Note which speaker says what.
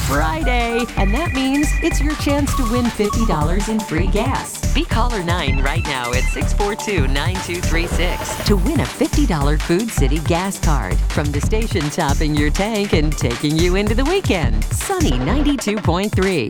Speaker 1: Friday, and that means it's your chance to win $50 in free gas. Be caller 9 right now at 642-9236 to win a $50 Food City gas card from the station topping your tank and taking you into the weekend. Sunny 92.3.